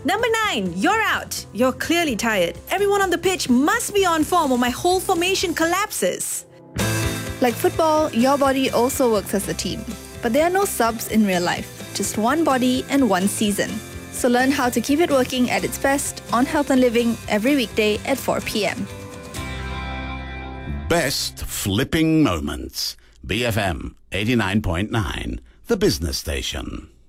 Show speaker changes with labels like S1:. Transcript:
S1: Number 9, you're out. You're clearly tired. Everyone on the pitch must be on form or my whole formation collapses.
S2: Like football, your body also works as a team. But there are no subs in real life, just one body and one season. So learn how to keep it working at its best on Health and Living every weekday at 4 p.m.
S3: Best flipping moments. BFM 89.9, the business station.